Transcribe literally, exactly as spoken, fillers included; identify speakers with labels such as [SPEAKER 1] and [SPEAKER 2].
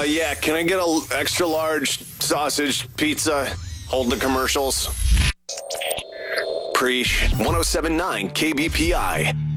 [SPEAKER 1] Uh, yeah, can I get a l- extra large sausage pizza? Hold the commercials. Preach. one oh seven point nine K B P I.